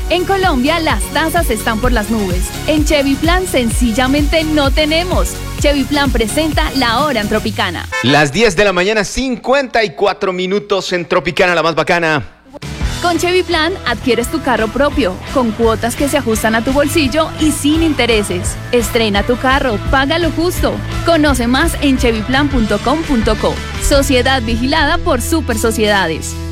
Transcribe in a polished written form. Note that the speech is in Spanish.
En Colombia las tasas están por las nubes. En Chevy Plan sencillamente no tenemos. Chevy Plan presenta La Hora en Tropicana. Las 10 de la mañana, 54 minutos en Tropicana, la más bacana. Con Chevy Plan adquieres tu carro propio, con cuotas que se ajustan a tu bolsillo y sin intereses. Estrena tu carro, paga lo justo. Conoce más en chevyplan.com.co. Sociedad vigilada por Super Sociedades.